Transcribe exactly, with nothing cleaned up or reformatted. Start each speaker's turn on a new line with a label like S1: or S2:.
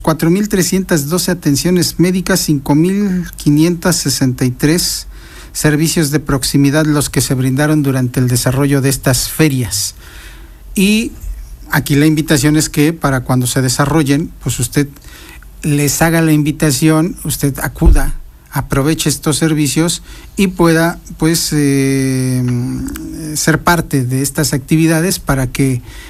S1: cuatro mil trescientas doce atenciones médicas, cinco mil quinientos sesenta y tres servicios de proximidad los que se brindaron durante el desarrollo de estas ferias. Y aquí la invitación es que para cuando se desarrollen, pues usted les haga la invitación, usted acuda, aproveche estos servicios y pueda pues eh, ser parte de estas actividades para que